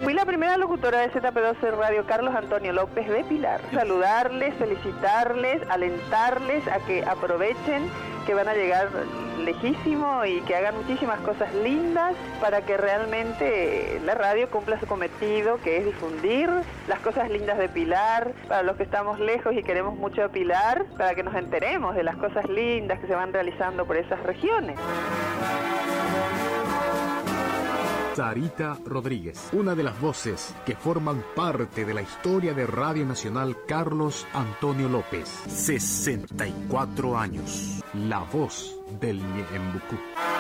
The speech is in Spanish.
Fui la primera locutora de ZP12 Radio, Carlos Antonio López de Pilar. Saludarles, felicitarles, alentarles a que aprovechen, que van a llegar lejísimo y que hagan muchísimas cosas lindas para que realmente la radio cumpla su cometido, que es difundir las cosas lindas de Pilar, para los que estamos lejos y queremos mucho a Pilar, para que nos enteremos de las cosas lindas que se van realizando por esas regiones. Sarita Rodríguez, una de las voces que forman parte de la historia de Radio Nacional Carlos Antonio López. 64 años. La voz del Ñembucú.